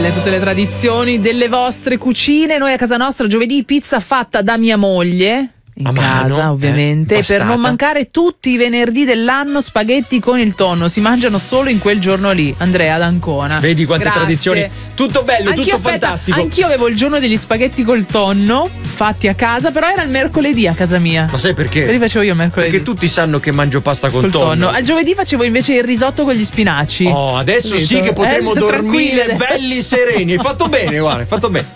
belle tutte le tradizioni delle vostre cucine. Noi a casa nostra giovedì pizza fatta da mia moglie. In casa, ovviamente. Per non mancare tutti i venerdì dell'anno spaghetti con il tonno. Si mangiano solo in quel giorno lì. Andrea d'Ancona. Vedi quante Grazie. Tradizioni. Tutto bello, tutto fantastico. Anch'io avevo il giorno degli spaghetti col tonno fatti a casa, però era il mercoledì a casa mia. Ma sai perché? Li facevo io il mercoledì. Perché tutti sanno che mangio pasta col tonno. Al giovedì facevo invece il risotto con gli spinaci. Oh, adesso sì che potremo dormire belli sereni. Hai fatto bene, guarda, hai fatto bene.